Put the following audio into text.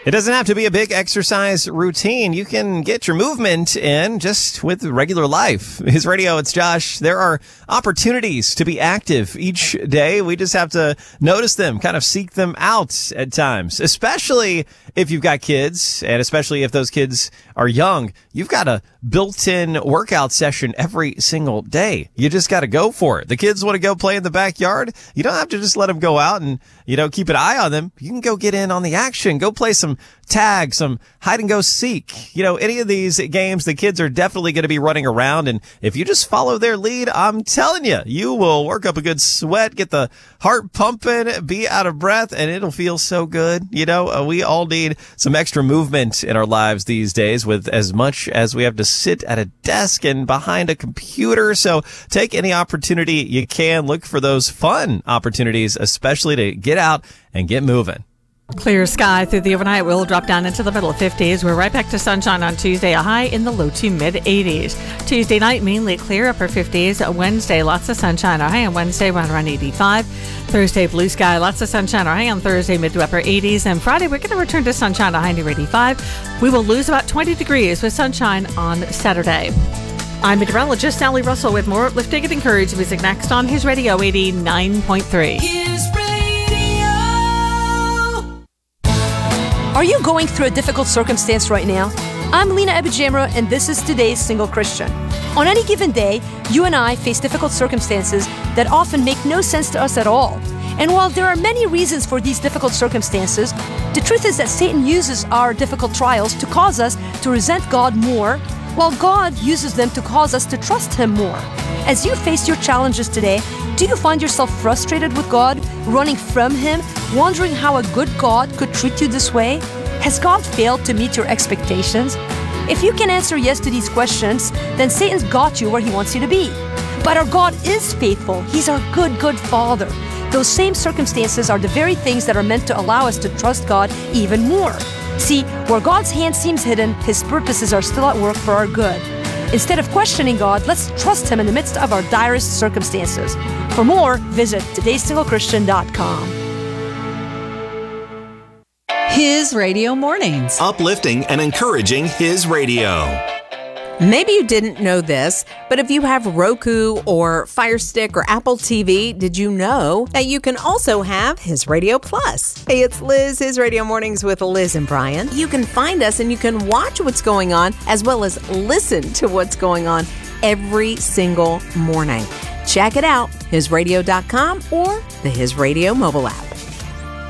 It doesn't have to be a big exercise routine. You can get your movement in just with regular life. His Radio, it's Josh. There are opportunities to be active each day. We just have to notice them, kind of seek them out at times, especially if you've got kids, and especially if those kids are young. You've got a built-in workout session every single day. You just got to go for it. The kids want to go play in the backyard. You don't have to just let them go out and, keep an eye on them. You can go get in on the action. Go play some tag, some hide and go seek. Any of these games, the kids are definitely going to be running around. And if you just follow their lead, I'm telling you, you will work up a good sweat, get the heart pumping, be out of breath, and it'll feel so good. We all need some extra movement in our lives these days with as much as we have to sit at a desk and behind a computer. So take any opportunity you can. Look for those fun opportunities, especially to get out and get moving. Clear sky through the overnight. We'll drop down into the middle 50s. We're right back to sunshine on Tuesday, a high in the low to mid 80s. Tuesday night, mainly clear, upper 50s. Wednesday, lots of sunshine. Our high on Wednesday, around 85. Thursday, blue sky, lots of sunshine. Our high on Thursday, mid to upper 80s. And Friday, we're going to return to sunshine, a high near 85. We will lose about 20 degrees with sunshine on Saturday. I'm meteorologist Sally Russell with more uplifting and encouraging music next on His Radio 89.3. His Radio. Are you going through a difficult circumstance right now? I'm Lena Abijamra, and this is today's Single Christian. On any given day, you and I face difficult circumstances that often make no sense to us at all. And while there are many reasons for these difficult circumstances, the truth is that Satan uses our difficult trials to cause us to resent God more, while God uses them to cause us to trust Him more. As you face your challenges today, do you find yourself frustrated with God, running from Him, wondering how a good God could treat you this way? Has God failed to meet your expectations? If you can answer yes to these questions, then Satan's got you where he wants you to be. But our God is faithful. He's our good, good Father. Those same circumstances are the very things that are meant to allow us to trust God even more. See, where God's hand seems hidden, His purposes are still at work for our good. Instead of questioning God, let's trust Him in the midst of our direst circumstances. For more, visit todaysinglechristian.com. His Radio Mornings. Uplifting and encouraging His Radio. Maybe you didn't know this, but if you have Roku or Fire Stick or Apple TV, did you know that you can also have His Radio Plus? Hey, it's Liz, His Radio Mornings with Liz and Brian. You can find us and you can watch what's going on as well as listen to what's going on every single morning. Check it out, hisradio.com or the His Radio mobile app.